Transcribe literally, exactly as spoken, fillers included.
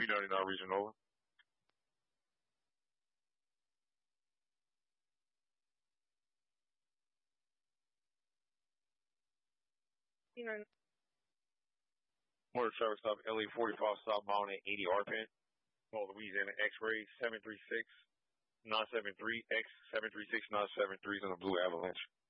B ninety-nine Region over. Motor traffic stop L A forty-five southbound at eighty R P N. Call Louisiana X-ray seven three six nine seven three X seven three six nine seven three is on a blue Avalanche.